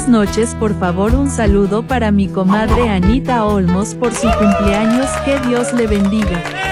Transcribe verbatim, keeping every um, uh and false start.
noches, por favor un saludo para mi comadre Anita Olmos por su cumpleaños, que Dios le bendiga.